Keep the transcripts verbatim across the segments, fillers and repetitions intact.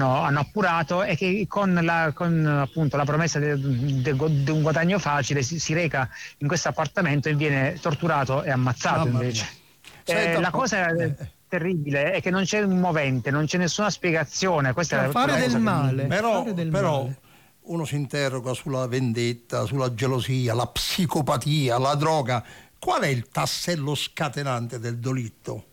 hanno, hanno appurato è che con la, con, appunto, la promessa di un guadagno facile si, si reca in questo appartamento e viene torturato e ammazzato. Mamma invece. mia. Eh, Senta, la cosa eh. terribile è che non c'è un movente, non c'è nessuna spiegazione. Questa Cioè, è fare la del cosa male. che... Però, fare del però male. uno si interroga sulla vendetta, sulla gelosia, la psicopatia, la droga. Qual è il tassello scatenante del delitto?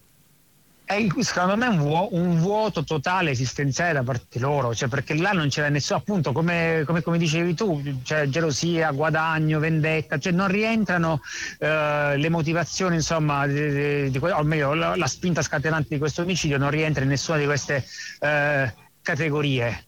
È secondo me un, vuo, un vuoto totale esistenziale da parte loro, cioè perché là non c'era nessuno, appunto come, come, come dicevi tu, cioè gelosia, guadagno, vendetta, cioè non rientrano eh, le motivazioni, insomma, di, di, o meglio la, la spinta scatenante di questo omicidio non rientra in nessuna di queste eh, categorie.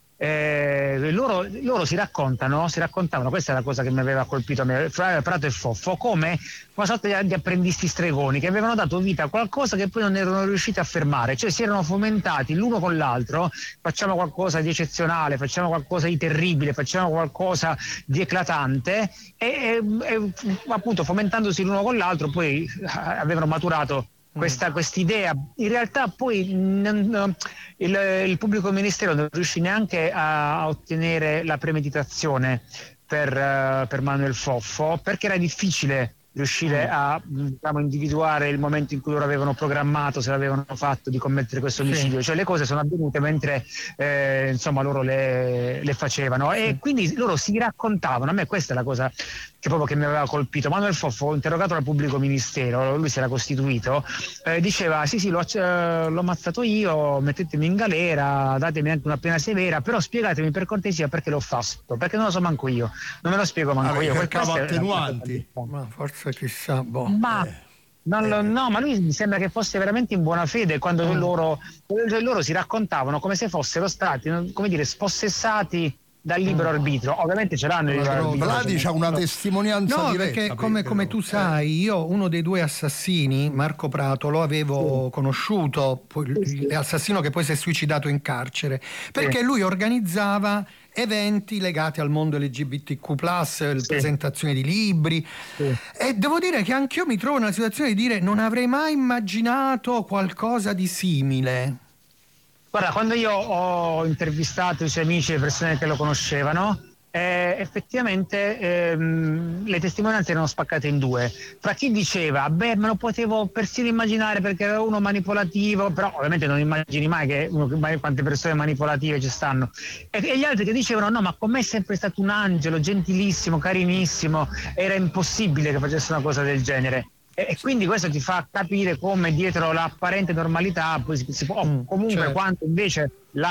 Eh, loro, loro si raccontano, si raccontavano, questa è la cosa che mi aveva colpito a me, Prato e Foffo, come una sorta di, di apprendisti stregoni che avevano dato vita a qualcosa che poi non erano riusciti a fermare, cioè si erano fomentati l'uno con l'altro, facciamo qualcosa di eccezionale, facciamo qualcosa di terribile, facciamo qualcosa di eclatante e, e, e appunto fomentandosi l'uno con l'altro poi avevano maturato questa quest'idea. In realtà poi non, il, il pubblico ministero non riuscì neanche a, a ottenere la premeditazione per, uh, per Manuel Foffo, perché era difficile riuscire a, diciamo, individuare il momento in cui loro avevano programmato, se l'avevano fatto, di commettere questo omicidio. Sì. Cioè le cose sono avvenute mentre eh, insomma loro le, le facevano, sì. E quindi loro si raccontavano. A me questa è la cosa che proprio che mi aveva colpito. Manuel Foffo, interrogato dal pubblico ministero, lui si era costituito, eh, diceva sì sì l'ho, eh, l'ho ammazzato io, mettetemi in galera, datemi anche una pena severa, però spiegatemi per cortesia perché l'ho fatto, perché non lo so manco io, non me lo spiego manco ah, io. Cercava attenuanti. Ma forse chissà, boh. Ma eh. non lo, no, ma lui mi sembra che fosse veramente in buona fede quando oh. loro, loro si raccontavano come se fossero stati, come dire, spossessati dal libero arbitrio. Ovviamente ce l'hanno il libero arbitrio. Vladi c'ha una testimonianza no, diretta. Perché come, come tu sai, io uno dei due assassini, Marco Prato, lo avevo sì. conosciuto, sì. l'assassino che poi si è suicidato in carcere, perché sì. lui organizzava eventi legati al mondo L G B T Q plus, sì. presentazioni di libri, sì. e devo dire che anch'io mi trovo nella situazione di dire non avrei mai immaginato qualcosa di simile. Guarda, quando io ho intervistato i suoi amici e le persone che lo conoscevano, eh, effettivamente ehm, le testimonianze erano spaccate in due. Fra chi diceva, beh, me lo potevo persino immaginare perché era uno manipolativo, però ovviamente non immagini mai che uno, quante persone manipolative ci stanno. E, e gli altri che dicevano, no, ma con me è sempre stato un angelo, gentilissimo, carinissimo, era impossibile che facesse una cosa del genere. E quindi questo ti fa capire come dietro l'apparente normalità poi si, si può, mm, comunque certo. quanto invece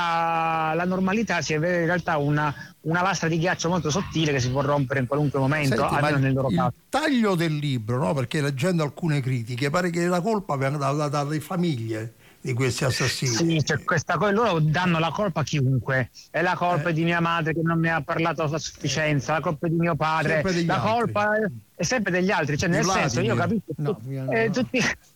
la, la normalità sia in realtà una, una lastra di ghiaccio molto sottile che si può rompere in qualunque momento. Senti, almeno nel loro il caso. Taglio del libro, no? Perché leggendo alcune critiche pare che la colpa venga dalle da, da famiglie di questi assassini. Sì, cioè questa cosa, loro danno la colpa a chiunque. È la colpa eh. di mia madre che non mi ha parlato a sufficienza, eh. la colpa di mio padre, la altri. colpa è, è sempre degli altri, cioè nel Vladimir. senso io capisco no, tu, no, eh, no. tutti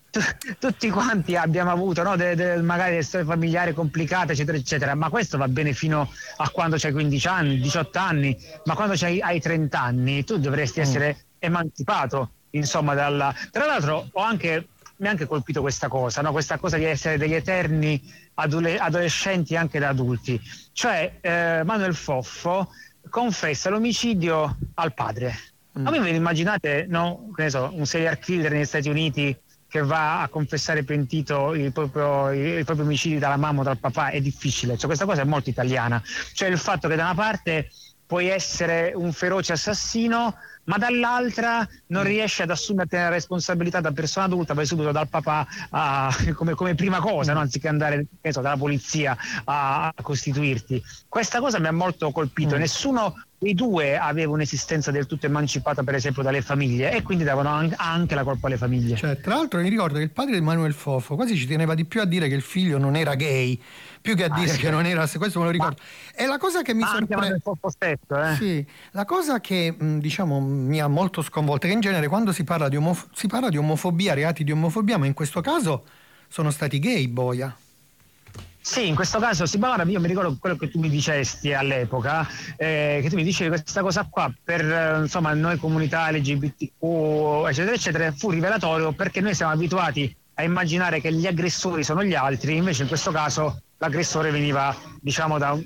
tutti quanti abbiamo avuto, no, de, de, magari delle storie familiari complicate eccetera eccetera, ma questo va bene fino a quando c'hai quindici anni, diciotto anni, ma quando c'hai, hai trenta anni tu dovresti mm. essere emancipato, insomma, dalla... Tra l'altro ho anche mi ha anche colpito questa cosa, no? Questa cosa di essere degli eterni adole- adolescenti anche da adulti. Cioè eh, Manuel Foffo confessa l'omicidio al padre. Mm. Ma voi immaginate, no, che ne so, un serial killer negli Stati Uniti che va a confessare pentito il proprio, il proprio omicidio dalla mamma o dal papà? È difficile, cioè, questa cosa è molto italiana. Cioè il fatto che da una parte puoi essere un feroce assassino, ma dall'altra non riesci ad assumerti la responsabilità da persona adulta, vai subito dal papà a, come, come prima cosa, no? Anziché andare, che so, dalla polizia a, a costituirti. Questa cosa mi ha molto colpito. Mm. Nessuno dei due aveva un'esistenza del tutto emancipata, per esempio, dalle famiglie, e quindi davano anche la colpa alle famiglie. Cioè, tra l'altro mi ricordo che il padre di Manuel Foffo quasi ci teneva di più a dire che il figlio non era gay, più che a ah, dire sì. che non era, questo me lo ricordo. Ma, e la cosa che mi sorprende, eh. sì, la cosa che mh, diciamo mi ha molto sconvolto è che in genere quando si parla di omof- si parla di omofobia, reati di omofobia, ma in questo caso sono stati gay, boia. Sì, in questo caso si parla, io mi ricordo quello che tu mi dicesti all'epoca, eh, che tu mi dicevi questa cosa qua per eh, insomma noi comunità L G B T Q eccetera eccetera, fu rivelatorio, perché noi siamo abituati a immaginare che gli aggressori sono gli altri, invece in questo caso l'aggressore veniva, diciamo, da,